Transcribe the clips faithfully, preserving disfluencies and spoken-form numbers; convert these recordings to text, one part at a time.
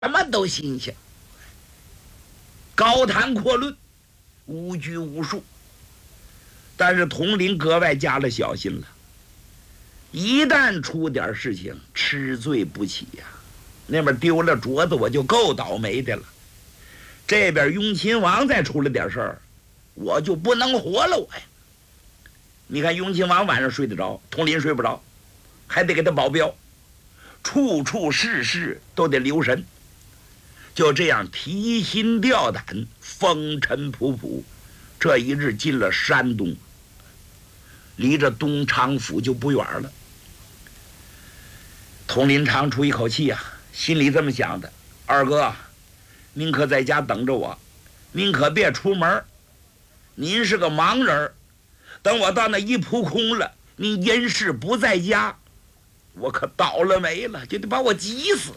什么都新鲜，高谈阔论，无拘无束。但是统领格外加了小心了，一旦出点事情，吃罪不起呀、啊。那边丢了镯子，我就够倒霉的了。这边雍亲王再出了点事儿，我就不能活了我呀。你看雍亲王晚上睡得着，统领睡不着，还得给他保镖，处处事事都得留神。就这样提心吊胆，风尘仆仆，这一日进了山东，离着东昌府就不远了。佟林长出一口气啊，心里这么想的：二哥，您可在家等着我，您可别出门。您是个盲人，等我到那一扑空了，您因事不在家，我可倒了霉了，就得把我急死。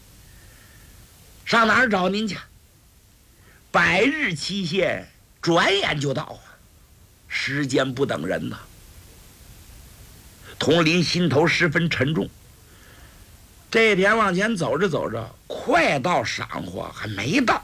上哪儿找您去？百日期限转眼就到啊，时间不等人呐。佟林心头十分沉重。这天往前走着走着，快到晌午还没到。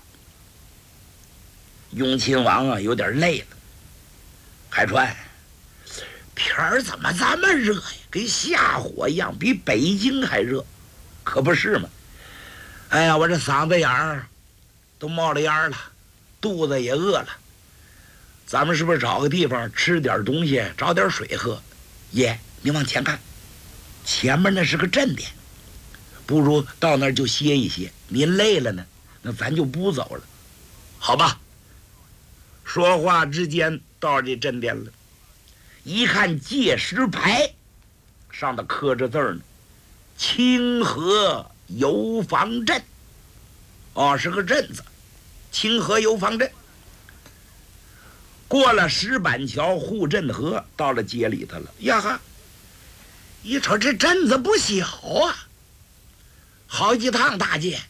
雍亲王啊，有点累了。海川，天儿怎么这么热呀？跟下火一样，比北京还热，可不是吗？哎呀，我这嗓子眼儿都冒了烟了，肚子也饿了。咱们是不是找个地方吃点东西，找点水喝？爷，你往前看，前面那是个镇点，不如到那儿就歇一歇。您累了呢，那咱就不走了，好吧？说话之间到这镇点了，一看界石牌，上头刻着字儿呢，清河游防镇。哦，是个镇子，清河游防镇。过了石板桥，护镇河，到了街里头了。呀哈，一瞅这镇子不小啊，好几趟大街。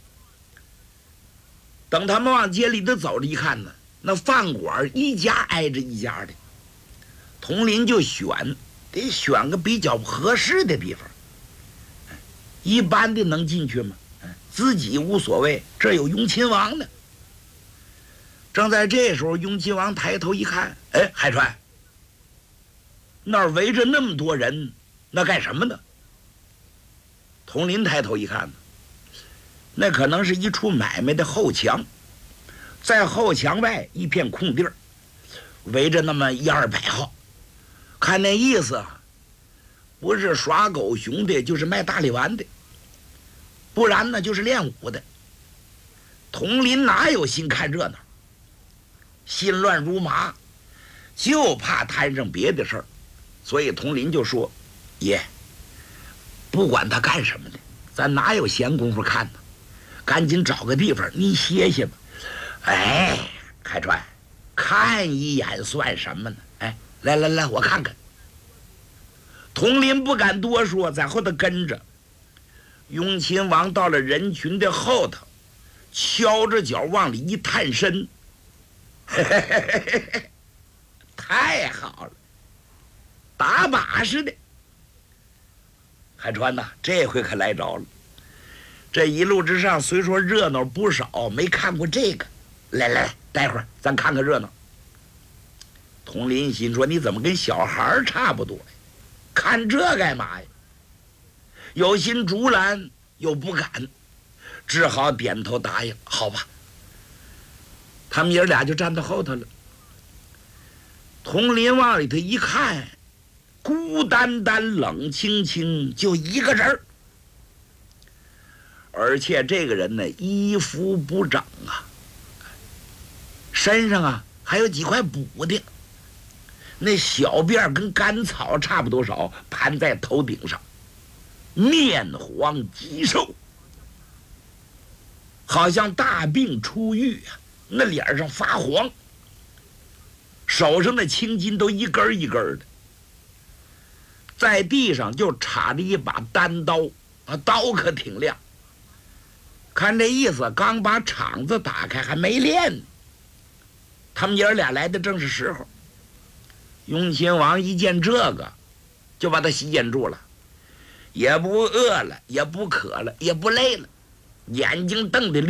等他们往街里头走着一看呢，那饭馆一家挨着一家的。佟林就选，得选个比较合适的地方。一般的能进去吗？自己无所谓，这有雍亲王呢。正在这时候，雍亲王抬头一看，哎，海川，那儿围着那么多人，那干什么呢？佟林抬头一看呢，那可能是一处买卖的后墙，在后墙外一片空地儿，围着那么一二百号，看那意思，不是耍狗熊的，就是卖大力丸的。不然呢，就是练武的。佟林哪有心看热闹，心乱如麻，就怕摊上别的事儿，所以佟林就说：“爷，不管他干什么的，咱哪有闲工夫看呢？赶紧找个地方您歇歇吧。”哎，海川，看一眼算什么呢？哎，来来来，我看看。佟林不敢多说，在后头跟着。雍亲王到了人群的后头，敲着脚往里一探身，嘿嘿嘿嘿嘿，太好了，打把式的。海川呐，这回可来着了。这一路之上虽说热闹不少，没看过这个。来来来，待会儿咱看看热闹。佟林心说：“你怎么跟小孩差不多呀？看这干嘛呀？”有心阻拦又不敢，只好点头答应。好吧，他们爷俩就站到后头了。佟林往里头一看，孤单单冷清清，就一个人儿，而且这个人呢衣服不整啊，身上啊还有几块补的，那小辫跟干草差不多少，盘在头顶上，面黄肌瘦，好像大病初愈啊，那脸上发黄，手上的青筋都一根一根的，在地上就插着一把单刀啊，刀可挺亮，看这意思刚把场子打开，还没练呢。他们爷俩来的正是时候。雍亲王一见这个，就把他吸引住了，也不饿了，也不渴了，也不累了， 眼睛瞪得